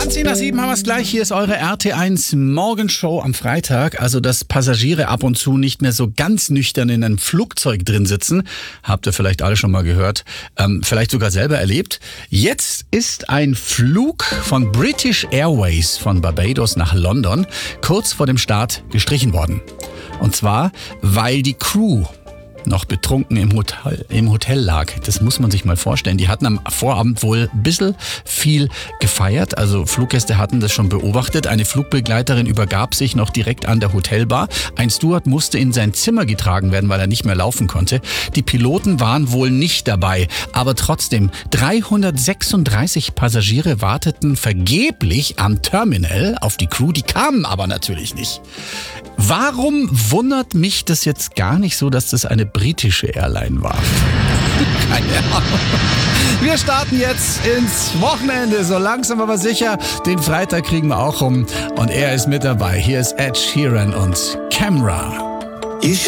10:07 haben wir es gleich. Hier ist eure RT1 Morgenshow am Freitag. Also, dass Passagiere ab und zu nicht mehr so ganz nüchtern in einem Flugzeug drin sitzen, habt ihr vielleicht alle schon mal gehört, vielleicht sogar selber erlebt. Jetzt ist ein Flug von British Airways von Barbados nach London kurz vor dem Start gestrichen worden. Und zwar, weil die Crew noch betrunken im Hotel lag. Das muss man sich mal vorstellen. Die hatten am Vorabend wohl ein bisschen viel gefeiert. Also Fluggäste hatten das schon beobachtet. Eine Flugbegleiterin übergab sich noch direkt an der Hotelbar. Ein Steward musste in sein Zimmer getragen werden, weil er nicht mehr laufen konnte. Die Piloten waren wohl nicht dabei. Aber trotzdem, 336 Passagiere warteten vergeblich am Terminal auf die Crew. Die kamen aber natürlich nicht. Warum wundert mich das jetzt gar nicht so, dass das eine britische Airline war? Keine Ahnung. Wir starten jetzt ins Wochenende, so langsam aber sicher. Den Freitag kriegen wir auch rum und er ist mit dabei. Hier ist Ed Sheeran und Camera.